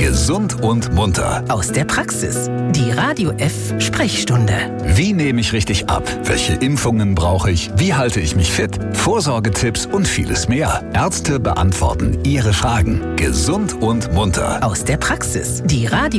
Gesund und munter. Aus der Praxis. Die Radio F Sprechstunde. Wie nehme ich richtig ab? Welche Impfungen brauche ich? Wie halte ich mich fit? Vorsorgetipps und vieles mehr. Ärzte beantworten Ihre Fragen. Gesund und munter. Aus der Praxis. Die Radio